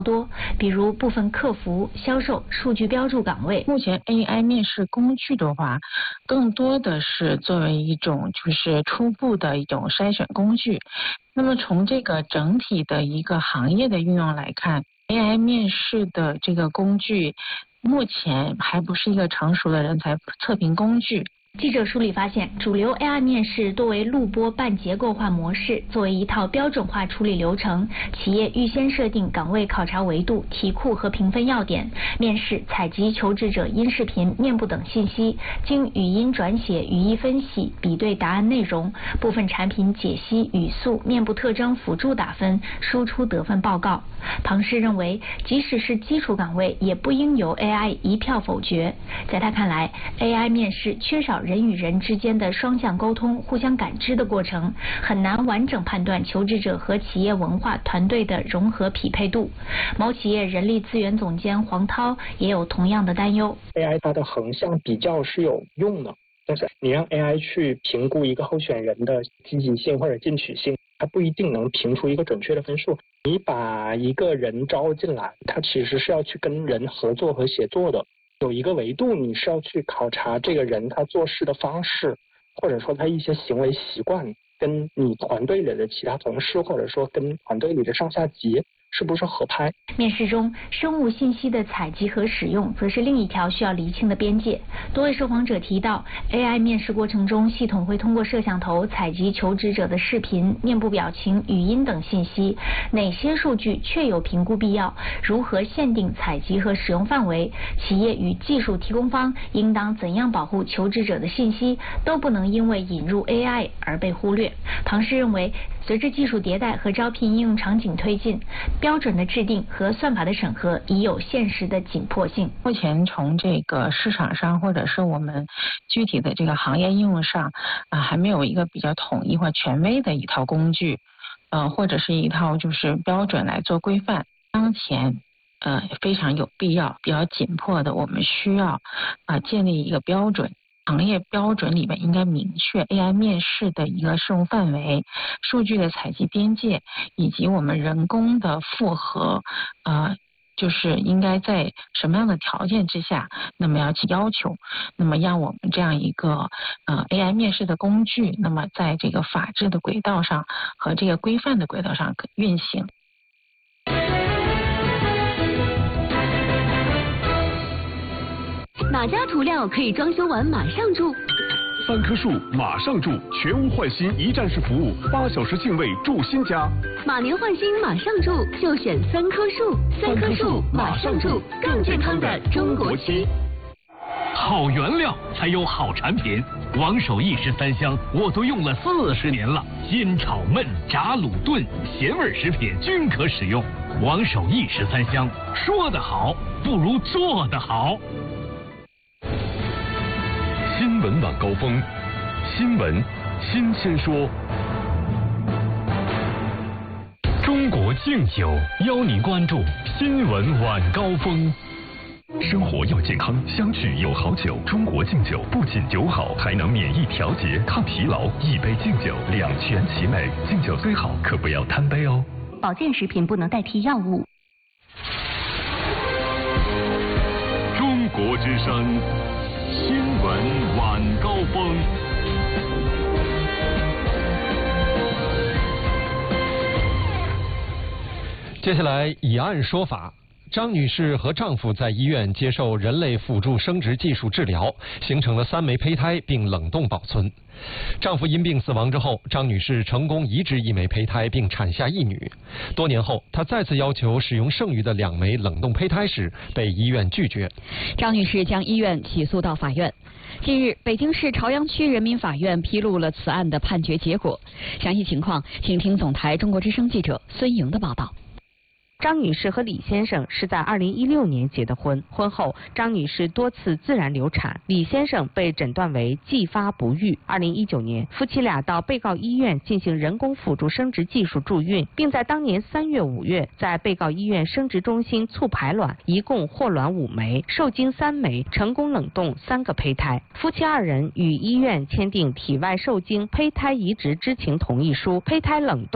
多，比如部分客服、销售、数据标注岗位。 目前 AI 面试工具的话，更多的是作为一种就是初步的一种筛选工具。那么从这个整体的一个行业的运用来看， AI 面试的这个工具目前还不是一个成熟的人才测评工具。 记者梳理发现，主流 AI 面试多为录播半结构化模式，作为一套标准化处理流程。企业预先设定岗位考察维度、题库和评分要点，面试采集求职者音视频、面部等信息，经语音转写、语义分析，比对答案内容，部分产品解析、语速、面部特征辅助打分，输出得分报告。庞氏认为，即使是基础岗位，也不应由 AI 一票否决。在他看来 ，AI 面试缺少人与人之间的双向沟通、互相感知的过程，很难完整判断求职者和企业文化团队的融合匹配度。某企业人力资源总监黄涛也有同样的担忧。 AI 它的横向比较是有用的，但是你让 AI 去评估一个候选人的积极性或者进取性，它不一定能评出一个准确的分数。你把一个人招进来，他其实是要去跟人合作和协作的。有一个维度，你是要去考察这个人他做事的方式，或者说他一些行为习惯，跟你团队里的其他同事，或者说跟团队里的上下级是不是合拍。 面试中，生物信息的采集和使用则是另一条需要厘清的边界。多位受访者提到 ，AI 面试过程中，系统会通过摄像头采集求职者的视频、面部表情、语音等信息，哪些数据确有评估必要？如何限定采集和使用范围？企业与技术提供方应当怎样保护求职者的信息，都不能因为引入 AI 而被忽略。庞氏认为，随着技术迭代和招聘应用场景推进，标准的制定和算法的审核已有现实的紧迫性。 目前从这个市场上或者是我们具体的这个行业应用上还没有一个比较统一或权威的一套工具，或者是一套就是标准来做规范。当前非常有必要、比较紧迫的，我们需要建立一个标准。行业标准里面应该明确 AI 面试的一个适用范围、数据的采集边界，以及我们人工的复核，就是应该在什么样的条件之下，那么要去要求，那么让我们这样一个AI 面试的工具，那么在这个法治的轨道上和这个规范的轨道上运行。 哪家涂料可以装修完马上住 ？3棵树马上住，全屋换新一站式服务，8小时净位住新家。 马年换新马上住，就选3棵树。3棵树马上住，更健康的中国漆。 好原料才有好产品，王守义13香我都用了40年了，煎炒焖炸卤炖咸味食品均可使用。王守义13香，说得好不如做得好。 新闻晚高峰，新闻新鲜说。 中国敬酒邀您关注新闻晚高峰。 生活要健康，相聚有好酒。中国敬酒不仅酒好，还能免疫调节、抗疲劳。一杯敬酒，两全其美。敬酒虽好，可不要贪杯哦。 保健食品不能代替药物。 中国之声，新闻晚高峰。 接下来以案说法。张女士和丈夫在医院接受人类辅助生殖技术治疗，形成了3枚胚胎，并冷冻保存。丈夫因病死亡之后，张女士成功移植1枚胚胎，并产下1女。多年后，她再次要求使用剩余的2枚冷冻胚胎时，被医院拒绝。 张女士将医院起诉到法院。近日，北京市朝阳区人民法院披露了此案的判决结果。详细情况，请听总台中国之声记者孙莹的报道。 张女士和李先生是在2016年结的婚，婚后张女士多次自然流产，李先生被诊断为继发不育。2019年，夫妻俩到被告医院进行人工辅助生殖技术助孕，并在当年3月、5月在被告医院生殖中心促排卵，一共获卵5枚，受精3枚，成功冷冻3个胚胎。夫妻2人与医院签订体外受精胚胎移植知情同意书，胚胎冷冻